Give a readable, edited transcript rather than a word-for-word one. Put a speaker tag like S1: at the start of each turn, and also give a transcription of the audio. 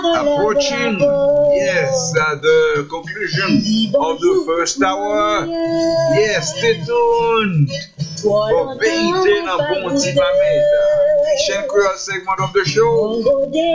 S1: approaching, yes, the conclusion of the first hour. Yes, stay tuned for Peyton Bonti Mamed, Haitian Creole segment of the show.